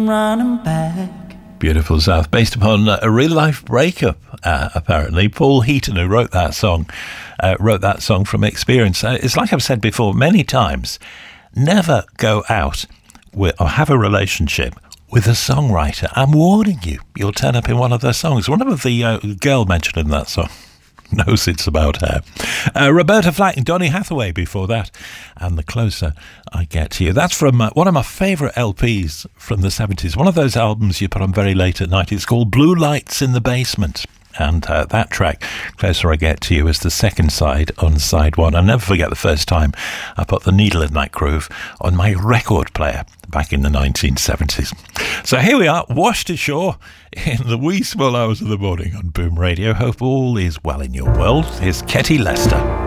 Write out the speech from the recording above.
I'm running back. Beautiful South, based upon a real-life breakup, apparently. Paul Heaton, who wrote that song from experience. It's like I've said before many times, never go out or have a relationship with a songwriter. I'm warning you, you'll turn up in one of their songs. One of the girl mentioned in that song knows it's about her. Roberta Flack and Donny Hathaway before that, and The Closer I Get to You. That's from one of my favourite LPs from the 70s, one of those albums you put on very late at night. It's called Blue Lights in the Basement, and that track, Closer I Get to You, is the second side on side one. I'll never forget the first time I put The Needle in That Groove on my record player back in the 1970s. So here we are, washed ashore in the wee small hours of the morning on Boom Radio. Hope all is well in your world. Here's Ketty Lester.